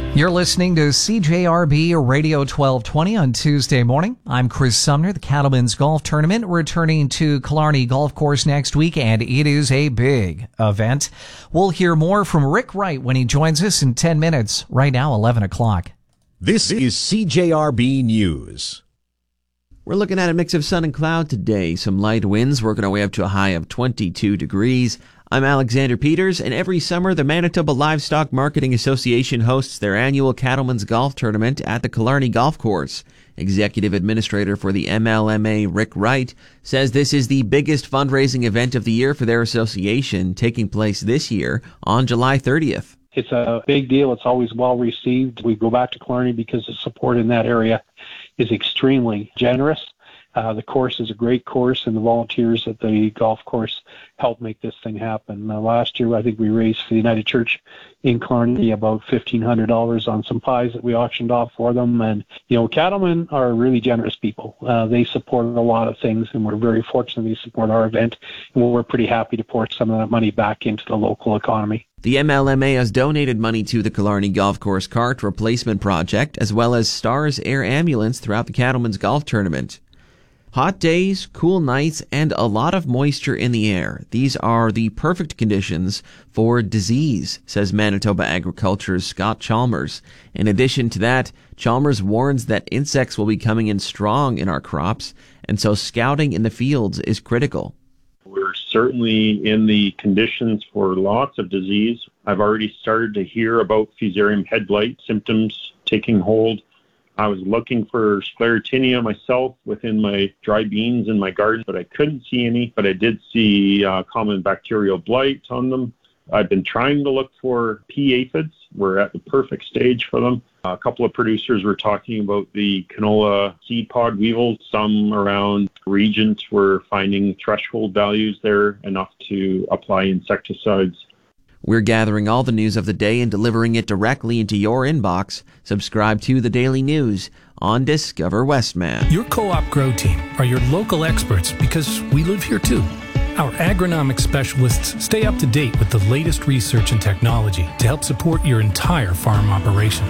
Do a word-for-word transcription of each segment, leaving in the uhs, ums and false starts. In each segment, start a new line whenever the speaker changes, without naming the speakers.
You're listening to C J R B Radio twelve twenty on Tuesday morning. I'm Chris Sumner. The Cattlemen's Golf Tournament returning to Killarney Golf Course next week, and it is a big event. We'll hear more from Rick Wright when he joins us in ten minutes. Right now, eleven o'clock.
This is C J R B News.
We're looking at a mix of sun and cloud today. Some light winds working our way up to a high of twenty-two degrees. I'm Alexander Peters, and every summer the Manitoba Livestock Marketing Association hosts their annual Cattlemen's Golf Tournament at the Killarney Golf Course. Executive Administrator for the M L M A, Rick Wright, says this is the biggest fundraising event of the year for their association, taking place this year on July thirtieth.
It's a big deal. It's always well received. We go back to Killarney because the support in that area is extremely generous. Uh, the course is a great course, and the volunteers at the golf course help make this thing happen. Uh, last year, I think we raised for the United Church in Killarney about fifteen hundred dollars on some pies that we auctioned off for them. And, you know, cattlemen are really generous people. Uh, they support a lot of things, and we're very fortunate they support our event. And we're pretty happy to pour some of that money back into the local economy.
The M L M A has donated money to the Killarney Golf Course Cart Replacement Project, as well as Stars Air Ambulance throughout the Cattlemen's Golf Tournament. Hot days, cool nights, and a lot of moisture in the air. These are the perfect conditions for disease, says Manitoba Agriculture's Scott Chalmers. In addition to that, Chalmers warns that insects will be coming in strong in our crops, and so scouting in the fields is critical.
We're certainly in the conditions for lots of disease. I've already started to hear about Fusarium head blight symptoms taking hold. I was looking for Sclerotinia myself within my dry beans in my garden, but I couldn't see any. But I did see uh, common bacterial blight on them. I've been trying to look for pea aphids. We're at the perfect stage for them. A couple of producers were talking about the canola seed pod weevils. Some around regions were finding threshold values there enough to apply insecticides.
We're gathering all the news of the day and delivering it directly into your inbox. Subscribe to the Daily News on Discover Westman.
Your Co-op Grow Team are your local experts because we live here too. Our agronomic specialists stay up to date with the latest research and technology to help support your entire farm operation.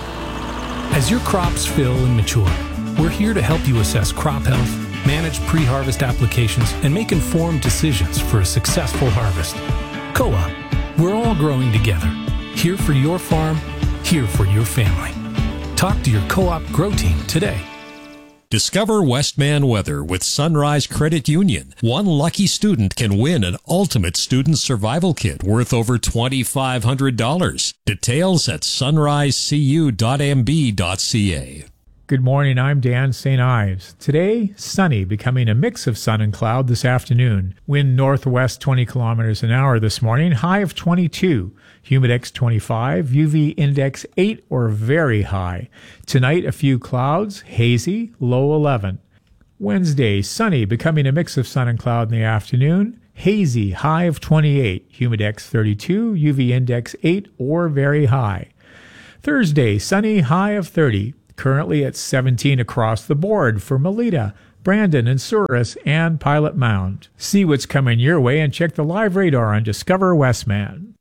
As your crops fill and mature, we're here to help you assess crop health, manage pre-harvest applications, and make informed decisions for a successful harvest. Co-op. We're all growing together. Here for your farm, here for your family. Talk to your Co-op Grow Team today.
Discover Westman weather with Sunrise Credit Union. One lucky student can win an ultimate student survival kit worth over twenty-five hundred dollars. Details at sunrise c u dot m b dot c a.
Good morning, I'm Dan Saint Ives. Today, sunny, becoming a mix of sun and cloud this afternoon. Wind northwest twenty kilometers an hour this morning, high of twenty-two. Humidex twenty-five, U V index eight or very high. Tonight, a few clouds, hazy, low eleven. Wednesday, sunny, becoming a mix of sun and cloud in the afternoon. Hazy, high of twenty-eight. Humidex thirty-two, U V index eight or very high. Thursday, sunny, high of thirty. Currently at seventeen across the board for Melita, Brandon and Souris, and Pilot Mound. See what's coming your way and check the live radar on Discover Westman.